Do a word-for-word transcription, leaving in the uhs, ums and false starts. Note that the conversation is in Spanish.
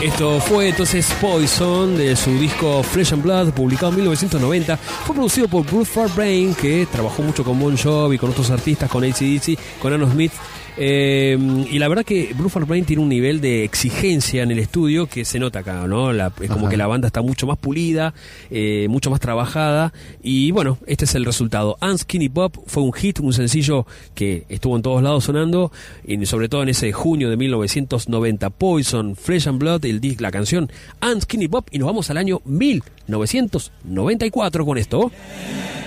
Esto fue entonces Poison de su disco Flesh and Blood, publicado en mil novecientos noventa. Fue producido por Bruce Fairbairn, que trabajó mucho con Bon Jovi, con otros artistas, con A C D C, con Aerosmith. Eh, y la verdad que Bruce Fairbairn tiene un nivel de exigencia en el estudio que se nota acá, ¿no? La, es como Ajá. que la banda está mucho más pulida, eh, mucho más trabajada. Y bueno, este es el resultado. And Skinny Pop fue un hit, un sencillo que estuvo en todos lados sonando, y sobre todo en ese junio de mil novecientos noventa. Poison, Flesh and Blood, el disc, la canción And Skinny Pop. Y nos vamos al año mil novecientos noventa y cuatro con esto.